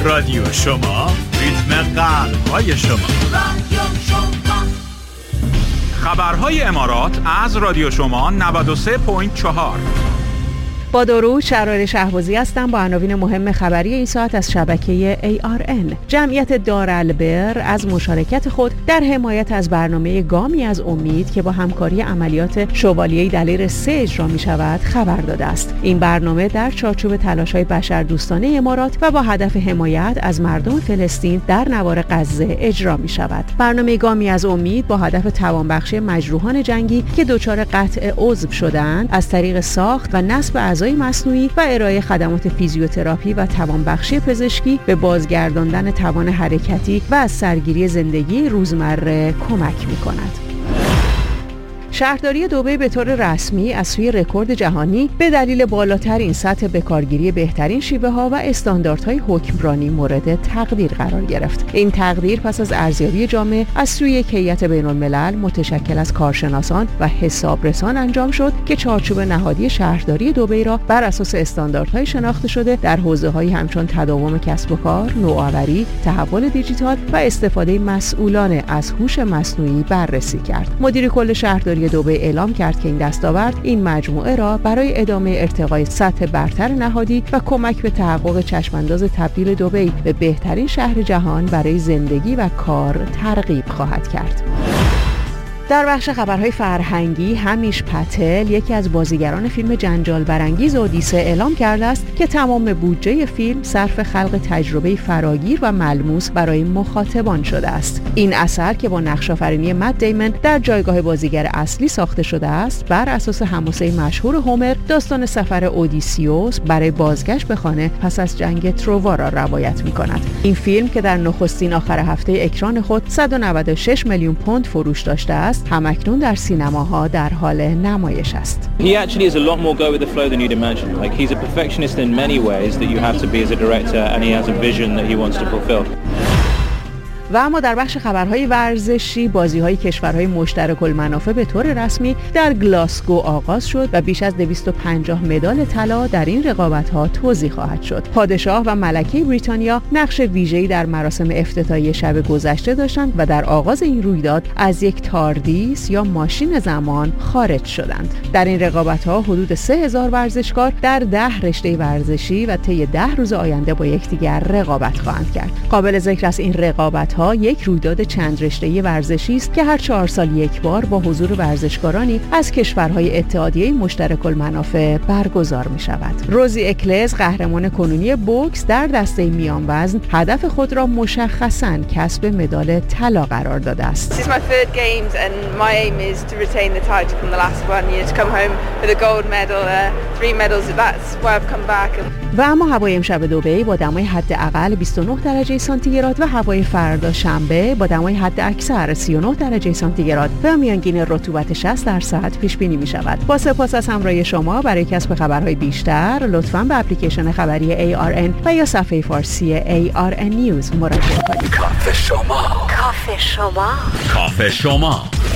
رادیو شما، ریتم قلب‌های شما. خبرهای امارات از رادیو شما 93.4. با درود، شهرار شهبازی هستم با عناوین مهم خبری این ساعت از شبکه ARN. جمعیت دارالبر از مشارکت خود در حمایت از برنامه گامی از امید که با همکاری عملیات شوالیه‌ای دلیر 3 اجرا می شود خبر داده است. این برنامه در چارچوب تلاش‌های بشردوستانه امارات و با هدف حمایت از مردم فلسطین در نوار غزه اجرا می شود. برنامه گامی از امید با هدف توانبخشی مجروحان جنگی که دچار قطع عضو شدند از طریق ساخت و نصب اعضای مصنوعی و ارائه خدمات فیزیوتراپی و توانبخشی پزشکی به بازگرداندن توان حرکتی و از سرگیری زندگی روزمره کمک می‌کند. شهرداری دبی به طور رسمی از سوی رکورد جهانی به دلیل بالاترین سطح بکارگیری بهترین شیوه‌ها و استانداردهای حکمرانی مورد تقدیر قرار گرفت. این تقدیر پس از ارزیابی جامع از سوی یک هیئت بین‌الملل متشکل از کارشناسان و حسابرسان انجام شد که چارچوب نهادی شهرداری دبی را بر اساس استانداردهای شناخته شده در حوزه‌هایی همچون تداوم کسب و کار، نوآوری، تحول دیجیتال و استفاده مسئولانه از هوش مصنوعی بررسی کرد. مدیر کل شهرداری دبی اعلام کرد که این دستاورد این مجموعه را برای ادامه ارتقای سطح برتر نهادی و کمک به تحقق چشمانداز تبدیل دبی به بهترین شهر جهان برای زندگی و کار ترغیب خواهد کرد. در بخش خبرهای فرهنگی، همیش پتل یکی از بازیگران فیلم جنجال برانگیز اودیسه اعلام کرده است که تمام بودجه فیلم صرف خلق تجربه فراگیر و ملموس برای مخاطبان شده است. این اثر که با نقش‌آفرینی مت دیمن در جایگاه بازیگر اصلی ساخته شده است، بر اساس حماسه مشهور هومر داستان سفر اودیسیوس برای بازگشت به خانه پس از جنگ تروا را روایت می‌کند. این فیلم که در نخستین آخر هفته اکران خود 196 میلیون پوند فروش داشته است، همکنون در سینماها در حال نمایش است. He actually is a lot more go with the flow than you'd imagine. Like he's a perfectionist in many ways that you have to be as a director, and he has a vision that he wants to fulfill. و اما در بخش خبرهای ورزشی، بازی‌های کشورهای مشترک المنافع به طور رسمی در گلاسگو آغاز شد و بیش از 250 مدال طلا در این رقابت‌ها توزیع خواهد شد. پادشاه و ملکه بریتانیا نقش ویژه‌ای در مراسم افتتاحیه شب گذشته داشتند و در آغاز این رویداد از یک تاردیس یا ماشین زمان خارج شدند. در این رقابت‌ها حدود 3000 ورزشکار در 10 رشته ورزشی و طی 10 روز آینده با یکدیگر رقابت خواهند کرد. قابل ذکر است این رقابت‌ها یک رویداد چند رشته‌ای ورزشی است که هر 4 سال یک بار با حضور ورزشکارانی از کشورهای اتحادیه مشترک المنافع برگزار می‌شود. روزی اکلز، قهرمان کنونی بوکس در دسته میان وزن، هدف خود را مشخصاً کسب مدال طلا قرار داده است. This is my third games and my aim is to retain the title from the last one, to come home with a gold medal, 3 medals. That's why I've come back. و اما هوای امشب دبی با دمای حداقل 29 درجه سانتیگراد و هوای فردا شنبه با دمای حد اکثر 39 درجه سانتیگراد و میانگین رطوبت 60% پیش بینی می شود. با سپاس از همراهی شما. برای کسب خبرهای بیشتر لطفاً به اپلیکیشن خبری ARN و یا صفحه فارسی ARN News مراجعه کنید. کافه شما. کافه شما. کافه شما.